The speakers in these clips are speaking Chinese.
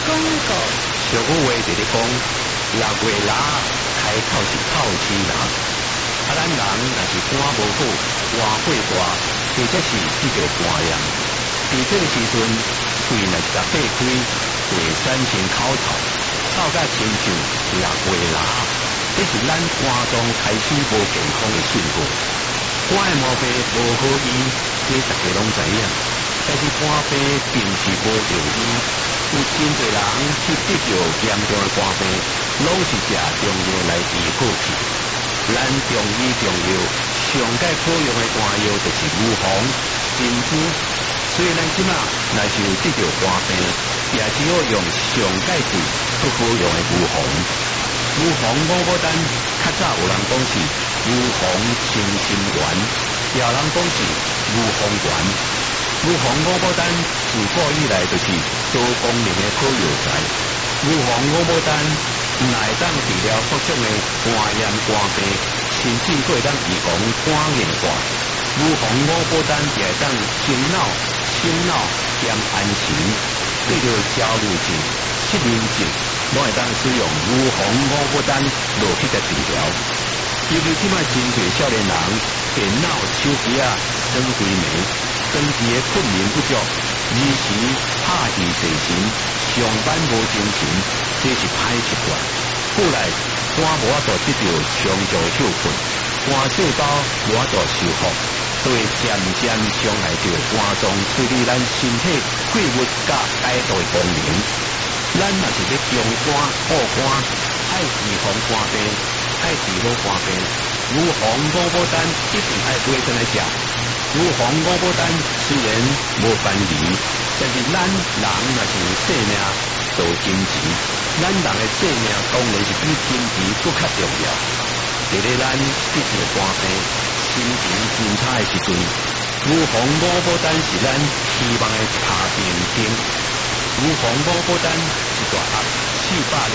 广告。 俗语话就是讲，六月腊开口是透天人。咱人若是肝无好，肝火大，或者是得着肝炎，伫这个时阵，肺若是甲闭开，会产生口臭，臭甲亲像六月腊，这是咱肝脏开始无健康的信号。肝的毛病无好医，这大家拢知影，但是肝病并是无着医。有真侪人去得着严重的肝病，拢是食中药来治好去。咱中医中药上界好用的肝药就是牛黄、珍珠，所以咱即马若是有得着肝病，也只好用上界贵、不好用的牛黄。牛黄五牡丹，较早有人讲是牛黄清心丸，也有人讲是牛黄丸。牛黄五牡丹自古以来就是多功能的好药材。牛黄五牡丹乃当治疗各种的肝炎、肝病，甚至可以当预防肝硬化。牛黄五牡丹也当心脑、心脑兼安神，对着焦虑症、失眠症，拢会当使用牛黄五牡丹落去嘅治疗。尤其即摆真侪少年人电脑、手机啊装规暝，长期嘅困眠不足，而时拍戏睡神，上班无精神，这是歹习惯。后来肝无法度得到长久休困，肝细胞无法度修复，都会渐渐伤害到肝脏处理咱身体废物甲解毒的功能。咱若是要强肝护肝，爱预防肝病，爱治好肝病，牛黄五牡丹一定爱买上来食。牛黄五牡丹虽然无番宜，但是咱人若是有性命就金钱，咱人的性命当然是比金钱更较重要。伫咧咱得着肝病、心情真差的时阵，牛黄五牡丹是咱希望的一拍明灯。牛黄五牡丹一大盒400粒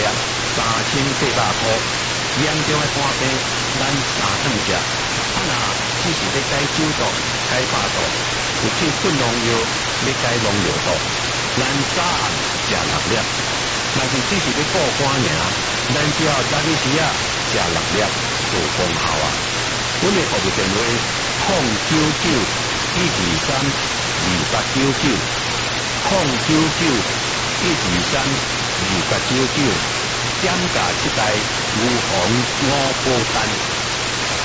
，3400块。严重的肝病，咱3趟食。若只是要解酒毒、解饱毒，有去困农药，要解农药毒，咱早暗食6粒。若是只是要顾肝尔，咱只要早起时啊食6粒就功效啊。阮的服务电话099-223-2899，099-223-2899，减价7台牛黄五牡丹。